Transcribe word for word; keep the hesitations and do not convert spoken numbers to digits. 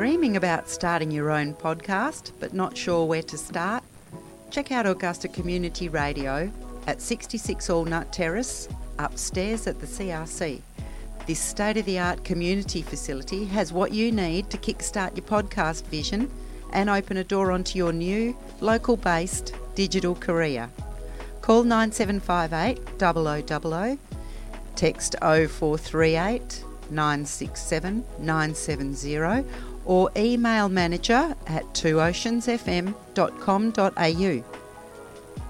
dreaming about starting your own podcast but not sure where to start? Check out Augusta Community Radio at sixty-six Allnut Terrace, upstairs at the C R C. This state-of-the-art community facility has what you need to kickstart your podcast vision and open a door onto your new, local-based digital career. Call nine seven five eight, zero zero zero zero, text oh four three eight, nine six seven, nine seven zero or email manager at two oceans f m dot com dot a u.